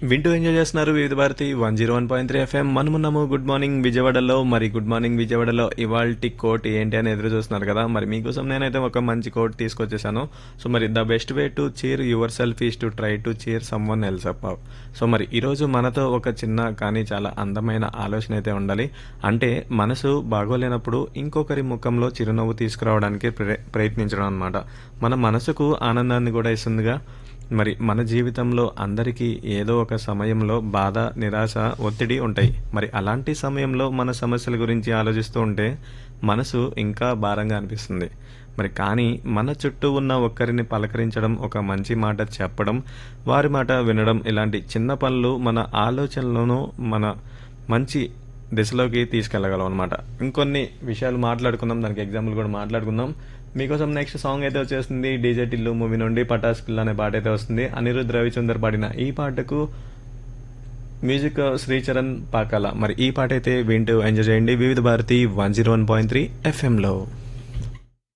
వింటూ ఎంజాయ్ చేస్తున్నారు వివిధ భారతి 101.3 ఎఫ్ఎం. మనమున్నాము గుడ్ మార్నింగ్ విజయవాడలో. మరి గుడ్ మార్నింగ్ విజయవాడలో ఇవాల్టి కోట్ ఏంటి అని ఎదురు చూస్తున్నారు కదా. మరి మీకోసం నేనైతే ఒక మంచి కోట్ తీసుకొచ్చేసాను. సో మరి the best way to cheer your self is to try to cheer some one else up. So మరి ఈరోజు మనతో ఒక చిన్న కానీ చాలా అందమైన ఆలోచన అయితే ఉండాలి. అంటే మనసు బాగోలేనప్పుడు ఇంకొకరి ముఖంలో చిరునవ్వు తీసుకురావడానికి ప్రయత్నించడం అనమాట. మన మనసుకు ఆనందాన్ని కూడా ఇస్తుందిగా. మరి మన జీవితంలో అందరికీ ఏదో ఒక సమయంలో బాధ, నిరాశ, ఒత్తిడి ఉంటాయి. మరి అలాంటి సమయంలో మన సమస్యల గురించి ఆలోచిస్తూ ఉంటే మనసు ఇంకా భారంగా అనిపిస్తుంది. మరి కానీ మన చుట్టూ ఉన్న ఒక్కరిని పలకరించడం, ఒక మంచి మాట చెప్పడం, వారి మాట వినడం, ఇలాంటి చిన్న పనులు మన ఆలోచనలను మన మంచి దిశలోకి తీసుకెళ్ళగలం అనమాట. ఇంకొన్ని విషయాలు మాట్లాడుకుందాం, దానికి ఎగ్జాంపుల్ కూడా మాట్లాడుకుందాం. మీకోసం నెక్స్ట్ సాంగ్ అయితే వచ్చేస్తుంది. డీజే టిల్లు మూవీ నుండి పటాస్ పిల్ల అనే పాట అయితే వస్తుంది. అనిరుద్ రవిచందర్ పాడిన ఈ పాటకు మ్యూజిక్ శ్రీచరణ్ పాకాల. మరి ఈ పాట అయితే వింటూ ఎంజాయ్ చేయండి వివిధ భారతి 101.3 ఎఫ్ఎంలో.